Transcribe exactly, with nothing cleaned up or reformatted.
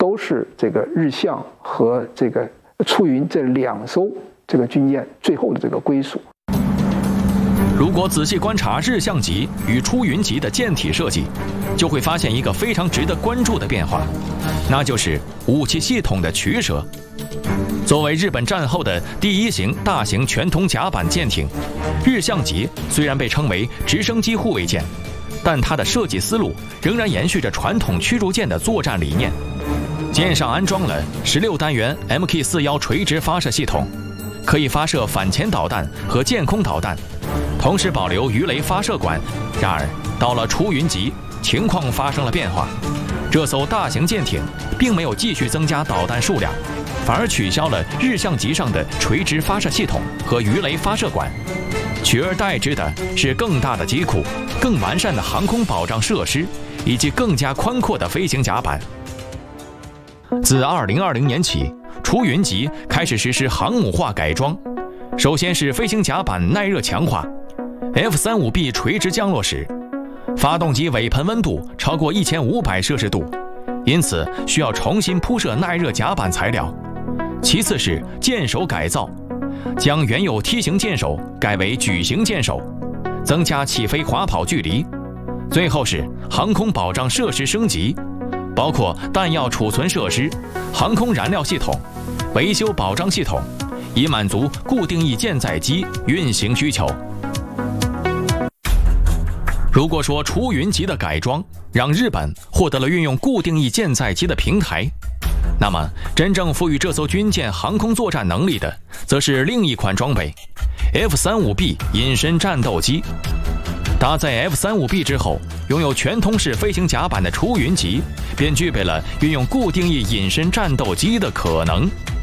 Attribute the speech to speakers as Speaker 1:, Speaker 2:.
Speaker 1: 都是这个日向和这个出云这两艘这个军舰最后的这个归属。
Speaker 2: 如果仔细观察日向级与出云级的舰体设计，就会发现一个非常值得关注的变化，那就是武器系统的取舍。作为日本战后的第一型大型全通甲板舰艇，日向级虽然被称为直升机护卫舰，但它的设计思路仍然延续着传统驱逐舰的作战理念。舰上安装了十六单元 M K 四十一 垂直发射系统，可以发射反潜导弹和舰空导弹，同时保留鱼雷发射管。然而，到了出云级，情况发生了变化。这艘大型舰艇并没有继续增加导弹数量，反而取消了日向级上的垂直发射系统和鱼雷发射管，取而代之的是更大的机库、更完善的航空保障设施以及更加宽阔的飞行甲板。自二零二零年起，出云级开始实施航母化改装。首先是飞行甲板耐热强化 ，F 三十五 B 垂直降落时，发动机尾盆温度超过一千五百摄氏度，因此需要重新铺设耐热甲板材料。其次是舰首改造，将原有梯形舰首改为矩形舰首，增加起飞滑跑距离。最后是航空保障设施升级，包括弹药储存设施、航空燃料系统、维修保障系统，以满足固定翼舰载机运行需求。如果说出云级的改装让日本获得了运用固定翼舰载机的平台，那么真正赋予这艘军舰航空作战能力的，则是另一款装备 F 三十五 B 隐身战斗机。搭载 F 三十五 B 之后，拥有全通式飞行甲板的出云级，便具备了运用固定翼隐身战斗机的可能。